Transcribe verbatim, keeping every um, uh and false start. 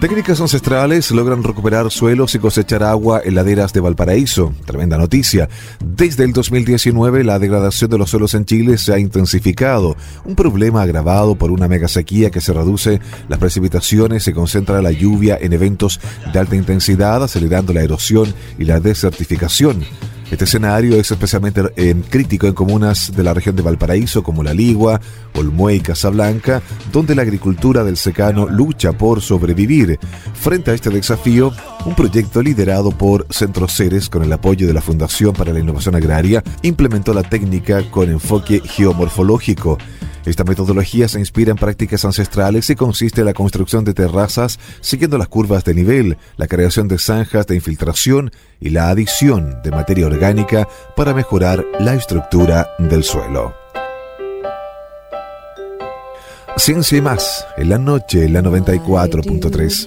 Técnicas ancestrales logran recuperar suelos y cosechar agua en laderas de Valparaíso. Tremenda noticia. Desde el dos mil diecinueve, la degradación de los suelos en Chile se ha intensificado. Un problema agravado por una mega sequía que se reduce las precipitaciones, se concentra la lluvia en eventos de alta intensidad, acelerando la erosión y la desertificación. Este escenario es especialmente eh, crítico en comunas de la región de Valparaíso como La Ligua, Olmué y Casablanca, donde la agricultura del secano lucha por sobrevivir. Frente a este desafío, un proyecto liderado por Centro Ceres con el apoyo de la Fundación para la Innovación Agraria implementó la técnica con enfoque geomorfológico. Esta metodología se inspira en prácticas ancestrales y consiste en la construcción de terrazas siguiendo las curvas de nivel, la creación de zanjas de infiltración y la adición de materia orgánica para mejorar la estructura del suelo. Ciencia y más, en la noche, en la noventa y cuatro punto tres.